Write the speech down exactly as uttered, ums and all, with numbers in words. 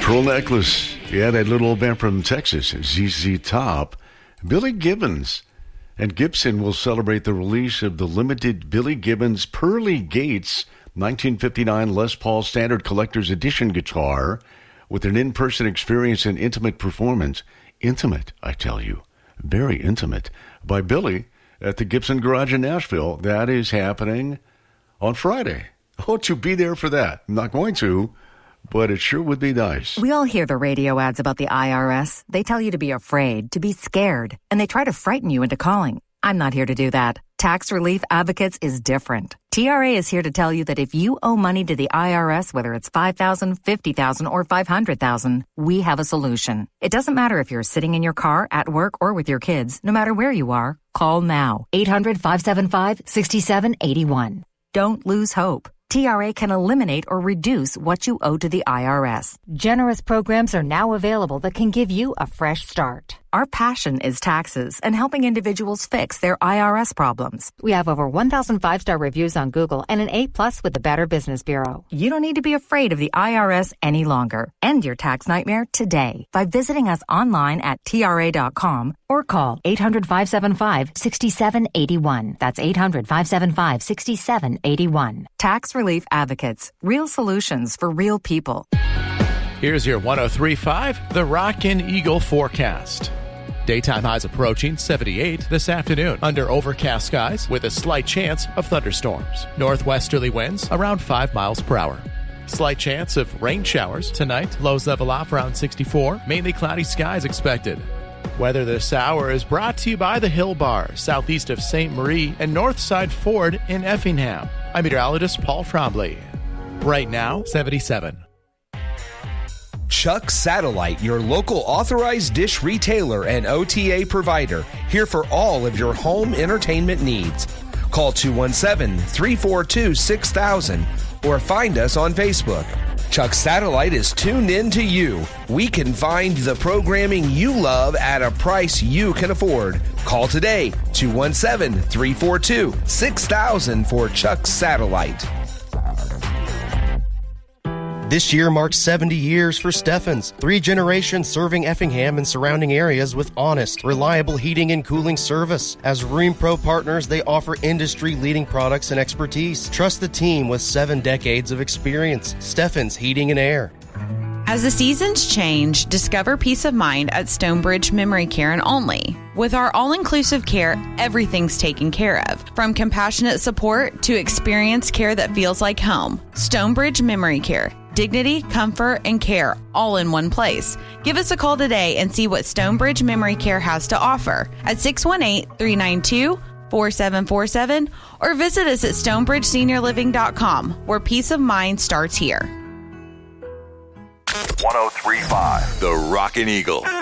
Pearl Necklace. Yeah, that little old band from Texas, Z Z Top. Billy Gibbons and Gibson will celebrate the release of the limited Billy Gibbons Pearly Gates nineteen fifty-nine Les Paul Standard Collector's Edition guitar with an in-person experience and intimate performance. Intimate, I tell you. Very intimate. By Billy at the Gibson Garage in Nashville. That is happening on Friday. I hope to be there for that. I'm not going to, but it sure would be nice. We all hear the radio ads about the I R S. They tell you to be afraid, to be scared, and they try to frighten you into calling. I'm not here to do that. Tax Relief Advocates is different. T R A is here to tell you that if you owe money to the I R S, whether it's five thousand dollars, fifty thousand dollars, or five hundred thousand dollars, we have a solution. It doesn't matter if you're sitting in your car, at work, or with your kids. No matter where you are, call now. eight hundred, five seven five, six seven eight one. Don't lose hope. T R A can eliminate or reduce what you owe to the I R S. Generous programs are now available that can give you a fresh start. Our passion is taxes and helping individuals fix their I R S problems. We have over one thousand five-star reviews on Google and an A plus with the Better Business Bureau. You don't need to be afraid of the I R S any longer. End your tax nightmare today by visiting us online at T R A dot com or call eight hundred, five seven five, six seven eight one. That's eight hundred, five seven five, six seven eight one. Tax Relief Advocates. Real solutions for real people. Here's your one oh three point five, the Rockin' Eagle forecast. Daytime highs approaching seventy-eight this afternoon under overcast skies with a slight chance of thunderstorms. Northwesterly winds around five miles per hour. Slight chance of rain showers tonight. Lows level off around sixty-four. Mainly cloudy skies expected. Weather this hour is brought to you by the Hill Bar, southeast of Saint Marie and Northside Ford in Effingham. I'm meteorologist Paul Trombley. Right now, seventy-seven. Chuck Satellite, your local authorized dish retailer and O T A provider, here for all of your home entertainment needs. Call two one seven, three four two, six thousand or find us on Facebook. Chuck Satellite is tuned in to you. We can find the programming you love at a price you can afford. Call today, two one seven, three four two, six thousand for Chuck Satellite. This year marks seventy years for Steffens, three generations serving Effingham and surrounding areas with honest, reliable heating and cooling service. As Rheem Pro partners, they offer industry-leading products and expertise. Trust the team with seven decades of experience. Steffens Heating and Air. As the seasons change, discover peace of mind at Stonebridge Memory Care and Only. With our all-inclusive care, everything's taken care of. From compassionate support to experienced care that feels like home. Stonebridge Memory Care. Dignity, comfort, and care all in one place. Give us a call today and see what Stonebridge Memory Care has to offer at six one eight, three nine two, four seven four seven or visit us at stonebridge senior living dot com, where peace of mind starts here. one oh three point five, the Rockin' Eagle.